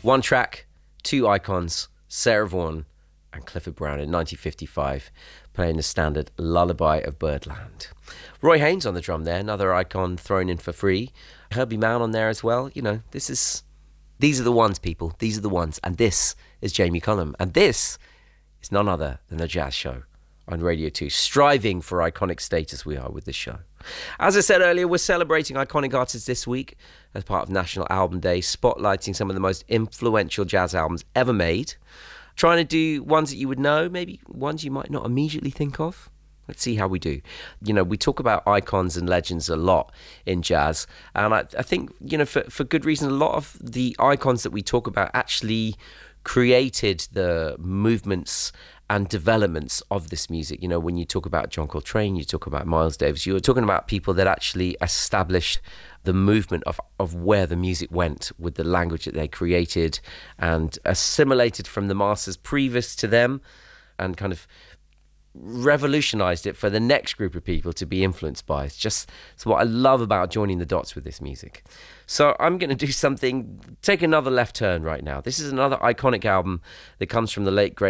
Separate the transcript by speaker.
Speaker 1: One track, two icons, Sarah Vaughan and Clifford Brown in 1955, playing the standard Lullaby of Birdland. Roy Haynes on the drum there, another icon thrown in for free. Herbie Mann on there as well. These are the ones, people. These are the ones. And this is Jamie Cullum. And this is none other than The Jazz Show on Radio 2. Striving for iconic status we are with this show. As I said earlier, we're celebrating iconic artists this week as part of National Album Day, spotlighting some of the most influential jazz albums ever made. Trying to do ones that you would know, maybe ones you might not immediately think of. Let's see how we do. We talk about icons and legends a lot in jazz. And I think, for good reason, a lot of the icons that we talk about actually created the movements and developments of this music. When you talk about John Coltrane, you talk about Miles Davis, you're talking about people that actually established the movement of where the music went with the language that they created and assimilated from the masters previous to them and kind of revolutionized it for the next group of people to be influenced by. It's what I love about joining the dots with this music. So I'm going to take another left turn right now. This is another iconic album that comes from the late great